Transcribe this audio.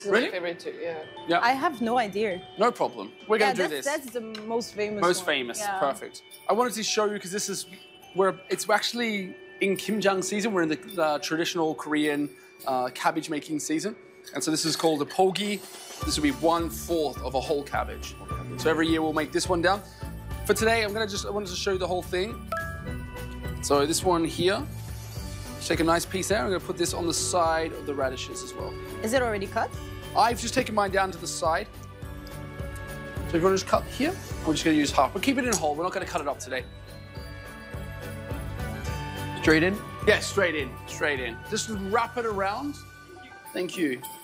This is Really? my favorite too, yeah. Yeah. I have no idea. No problem. We're going to do this. That's the most famous Most one. famous. Yeah. Perfect. I wanted to show you because this is where it's actually in kimjang season. We're in the traditional Korean cabbage making season. And so this is called a pogi. This will be 1/4 of a whole cabbage. So every year we'll make this one down. For today, I wanted to show you the whole thing. So this one here, just take a nice piece out. I'm going to put this on the side of the radishes as well. Is it already cut? I've just taken mine down to the side. So if you want to just cut here, we're just going to use half. We'll keep it in whole. We're not going to cut it up today. Straight in? Yeah, straight in, straight in. Just wrap it around. Thank you.